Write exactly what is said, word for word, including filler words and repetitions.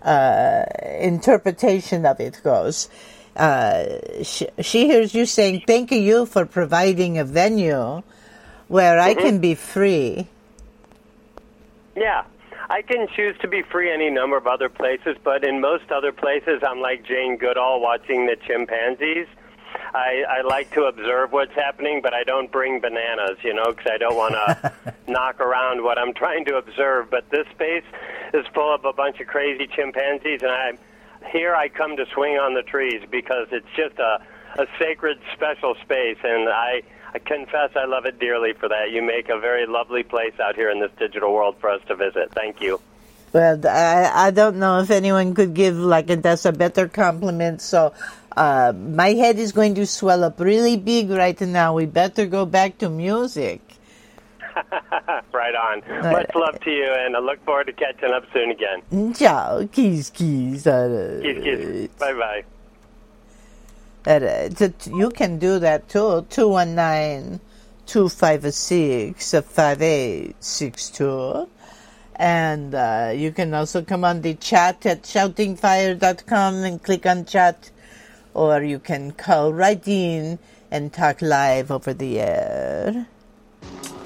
uh, interpretation of it goes. Uh, she, she hears you saying, thank you for providing a venue where mm-hmm. I can be free. Yeah. I can choose to be free any number of other places, but in most other places, I'm like Jane Goodall watching the chimpanzees. I, I like to observe what's happening, but I don't bring bananas, you know, because I don't want to knock around what I'm trying to observe. But this space is full of a bunch of crazy chimpanzees, and I, here I come to swing on the trees because it's just a, a sacred, special space, and I... I confess I love it dearly for that. You make a very lovely place out here in this digital world for us to visit. Thank you. Well, I, I don't know if anyone could give like a, that's a better compliment. So uh, my head is going to swell up really big right now. We better go back to music. Right on. Uh, Much love to you, and I look forward to catching up soon again. Ciao. Kiss, kiss. Uh, kiss, kiss. Bye-bye. Uh, you can do that too. two one nine, two five six, five eight six two. And uh, you can also come on the chat at shouting fire dot com and click on chat. Or you can call right in and talk live over the air.